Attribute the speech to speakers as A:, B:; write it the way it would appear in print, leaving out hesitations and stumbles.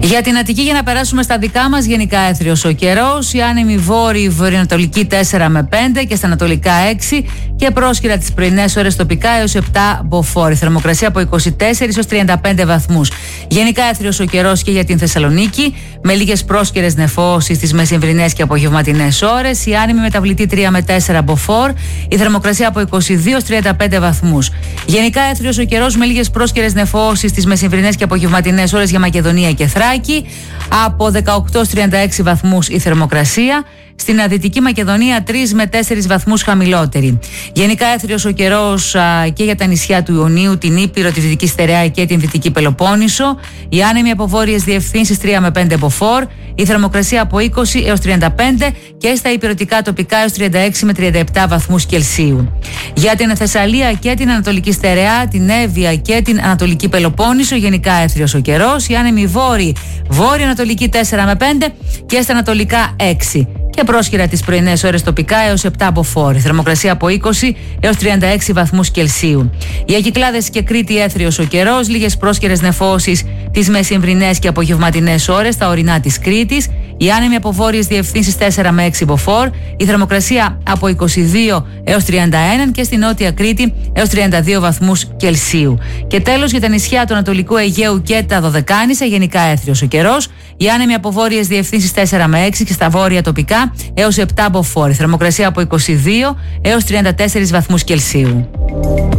A: Για την Αττική, για να περάσουμε στα δικά μας, γενικά έθριος ο καιρός. Η άνεμη βόρειη βορειοανατολική 4 με 5 και στα ανατολικά 6 και πρόσκειρα τις πρωινές ώρες τοπικά έως 7 μποφόρ. Η θερμοκρασία από 24 έως 35 βαθμούς. Γενικά έθριος ο καιρός και για την Θεσσαλονίκη, με λίγες πρόσκαιρες νεφώσεις στις μεσημβρινές και απογευματινές ώρες. Η άνεμη μεταβλητή 3 με 4 μποφόρ. Η θερμοκρασία από 22 έως 35 βαθμούς. Γενικά έθριος ο καιρός με λίγες πρόσκαιρες νεφώσεις στις μεσημβρινές και απογευματινές ώρες για Μακεδονία και Θράκη. Από 18 έως 36 βαθμούς η θερμοκρασία. Στην Δυτική Μακεδονία 3 με 4 βαθμούς χαμηλότερη. Γενικά έθριος ο καιρός και για τα νησιά του Ιωνίου, την Ήπειρο, τη Δυτική Στερεά και την Δυτική Πελοπόννησο. Η άνεμη από βόρειες διευθύνσεις 3 με 5 μποφόρ. Η θερμοκρασία από 20 έως 35 και στα υπηρετικά τοπικά έως 36 με 37 βαθμούς Κελσίου. Για την Θεσσαλία και την Ανατολική Στερεά, την Εύβοια και την Ανατολική Πελοπόννησο, γενικά έθριος ο καιρός. Η άνεμη βόρειο-ανατολική 4 με 5 και στα ανατολικά 6. Και πρόσκειρα τις πρωινές ώρες τοπικά έως 7 μποφόρ. Θερμοκρασία από 20 έως 36 βαθμούς Κελσίου. Για Κυκλάδες και Κρήτη έθριος ο καιρός, λίγες πρόσκαιρες νεφώσεις τις μεσημβρινές και απογευματινές ώρες στα ορεινά της Κρήτης. Η άνεμη από βόρειες διευθύνσεις 4 με 6 μποφόρ. Η θερμοκρασία από 22 έως 31 και στη Νότια Κρήτη έως 32 βαθμούς Κελσίου. Και τέλος, για τα νησιά του Ανατολικού Αιγαίου και τα Δωδεκάνησα, γενικά έθριος ο καιρός. Η άνεμη από βόρειες διευθύνσεις 4 με 6 και στα βόρεια τοπικά έως 7 μποφόρ. Η θερμοκρασία από 22 έως 34 βαθμούς Κελσίου.